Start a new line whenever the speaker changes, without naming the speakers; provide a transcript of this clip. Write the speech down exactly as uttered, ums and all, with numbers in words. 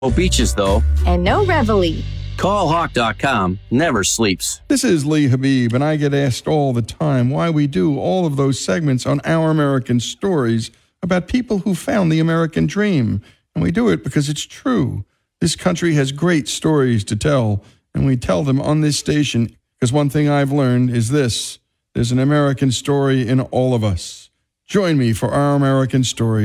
beaches, though.
And no reveille.
Call Hawk dot com never sleeps.
This is Lee Habib, and I get asked all the time why we do all of those segments on Our American Stories about people who found the American dream. And we do it because it's true. This country has great stories to tell, and we tell them on this station because one thing I've learned is this: there's an American story in all of us. Join me for Our American Story.